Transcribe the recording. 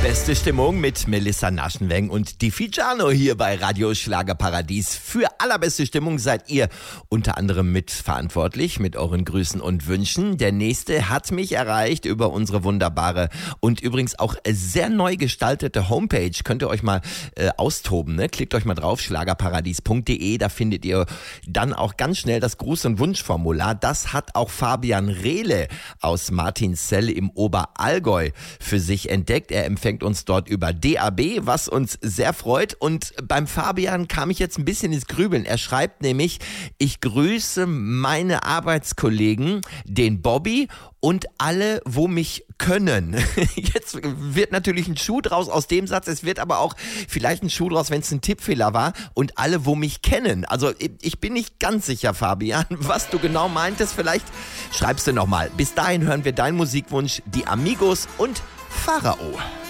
Beste Stimmung mit Melissa Naschenweng und die Figiano hier bei Radio Schlagerparadies. Für allerbeste Stimmung seid ihr unter anderem mitverantwortlich mit euren Grüßen und Wünschen. Der nächste hat mich erreicht über unsere wunderbare und übrigens auch sehr neu gestaltete Homepage. Könnt ihr euch mal austoben, ne? Klickt euch mal drauf, schlagerparadies.de. Da findet ihr dann auch ganz schnell das Gruß- und Wunschformular. Das hat auch Fabian Rehle aus Martinszell im Oberallgäu für sich entdeckt. Er empfängt uns dort über DAB, was uns sehr freut. Und beim Fabian kam ich jetzt ein bisschen ins Grübeln. Er schreibt nämlich, ich grüße meine Arbeitskollegen, den Bobby und alle, wo mich können. Jetzt wird natürlich ein Schuh draus aus dem Satz. Es wird aber auch vielleicht ein Schuh draus, wenn es ein Tippfehler war. Und alle, wo mich kennen. Also ich bin nicht ganz sicher, Fabian, was du genau meintest. Vielleicht schreibst du nochmal. Bis dahin hören wir deinen Musikwunsch, die Amigos und Pharao.